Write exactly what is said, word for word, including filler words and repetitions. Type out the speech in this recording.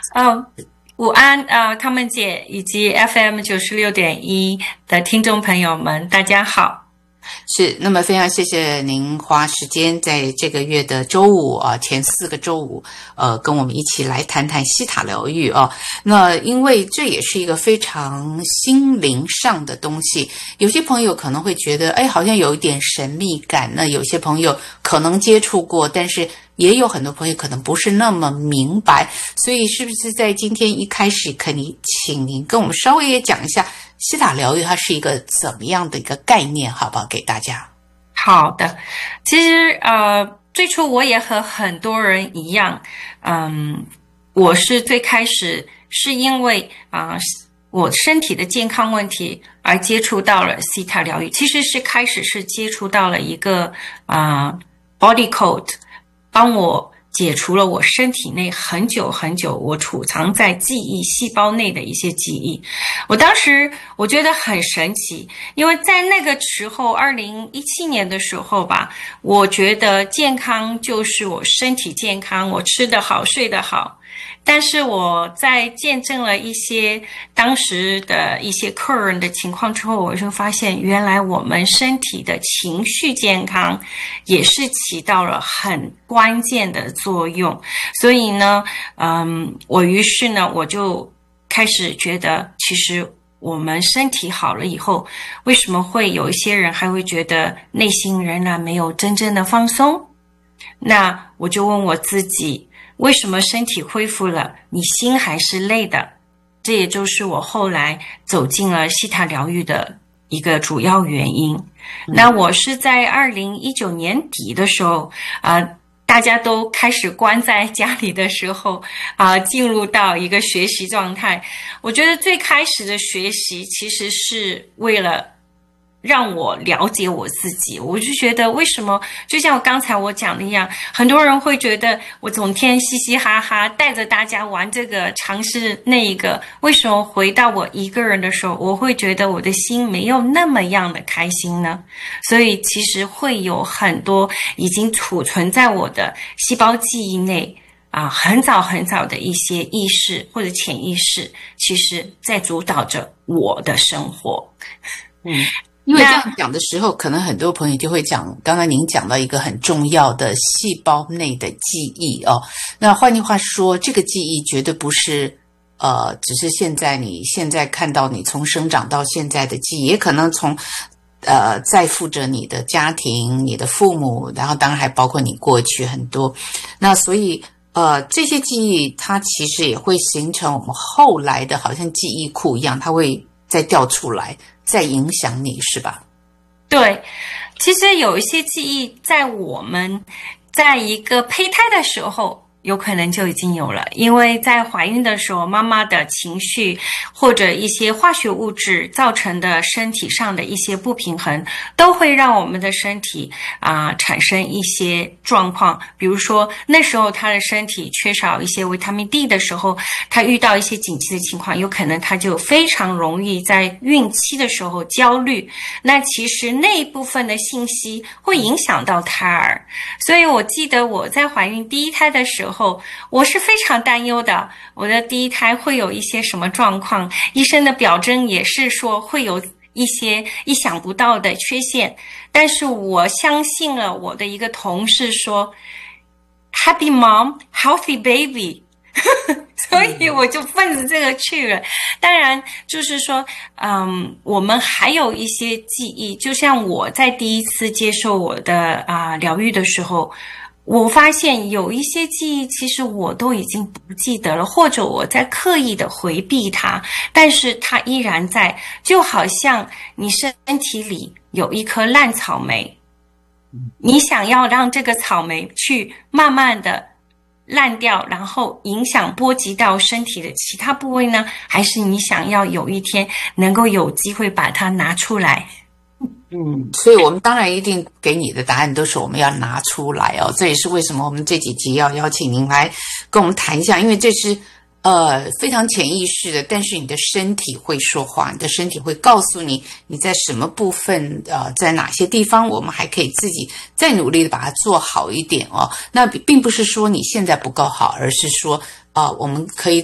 嗯，午安，呃，康门姐以及 F M 九十六点一的听众朋友们，大家好。 是，那么非常谢谢您花时间在这个月的周五啊，前四个周五，呃，跟我们一起来谈谈西塔疗愈啊。那因为这也是一个非常心灵上的东西，有些朋友可能会觉得，哎，好像有一点神秘感。那有些朋友可能接触过，但是也有很多朋友可能不是那么明白。所以是不是在今天一开始，可以请您跟我们稍微也讲一下西塔疗愈它是一个怎么样的一个概念，好不好？给大家。 好的，其实呃，最初我也和很多人一样，嗯，我是最开始是因为啊、呃，我身体的健康问题而接触到了西塔疗愈。其实是开始是接触到了一个啊、呃、body code， 帮我解除了我身体内很久很久我储藏在记忆细胞内的一些记忆。我当时我觉得很神奇，因为在那个时候二零一七年的时候吧，我觉得健康就是我身体健康，我吃得好睡得好。但是我在见证了一些当时的一些客人的情况之后，我就发现原来我们身体的情绪健康也是起到了很关键的作用。所以呢，嗯，我于是呢，我就开始觉得，其实我们身体好了以后，为什么会有一些人还会觉得内心仍然没有真正的放松？那我就问我自己，为什么身体恢复了，你心还是累的？这也就是我后来走进了西塔疗愈的一个主要原因。嗯、那我是在二零一九年底的时候啊、呃，大家都开始关在家里的时候啊、呃，进入到一个学习状态。我觉得最开始的学习其实是为了让我了解我自己。我就觉得为什么就像我刚才我讲的一样，很多人会觉得我整天嘻嘻哈哈带着大家玩这个尝试那一个，为什么回到我一个人的时候，我会觉得我的心没有那么样的开心呢？所以其实会有很多已经储存在我的细胞记忆内啊，很早很早的一些意识或者潜意识，其实在主导着我的生活。 嗯，因为这样讲的时候，可能很多朋友就会讲，刚才您讲到一个很重要的细胞内的记忆哦。那换句话说，这个记忆绝对不是呃，只是现在你现在看到你从生长到现在的记忆，也可能从呃在附着你的家庭、你的父母，然后当然还包括你过去很多。那所以呃，这些记忆它其实也会形成我们后来的好像记忆库一样，它会再调出来。在影响你，是吧？ 对，其实有一些记忆在我们在一个胚胎的时候有可能就已经有了，因为在怀孕的时候，妈妈的情绪或者一些化学物质造成的身体上的一些不平衡，都会让我们的身体啊、呃、产生一些状况。比如说那时候他的身体缺少一些维他命 D 的时候，他遇到一些紧急的情况，有可能他就非常容易在孕期的时候焦虑。那其实那一部分的信息会影响到胎儿，所以我记得我在怀孕第一胎的时候，我是非常担忧的，我的第一胎会有一些什么状况，医生的表征也是说会有一些意想不到的缺陷，但是我相信了我的一个同事说 Happy Mom, Healthy Baby 所以我就奔着这个去了。当然就是说嗯，我们还有一些记忆，就像我在第一次接受我的啊、呃、疗愈的时候，我发现有一些记忆其实我都已经不记得了，或者我在刻意的回避它，但是它依然在，就好像你身体里有一颗烂草莓，你想要让这个草莓去慢慢的烂掉，然后影响波及到身体的其他部位呢？还是你想要有一天能够有机会把它拿出来？ 嗯，所以我们当然一定给你的答案都是我们要拿出来哦。这也是为什么我们这几集要邀请您来跟我们谈一下，因为这是呃非常潜意识的，但是你的身体会说话，你的身体会告诉你你在什么部分呃在哪些地方我们还可以自己再努力的把它做好一点哦。那并不是说你现在不够好，而是说啊、呃、我们可以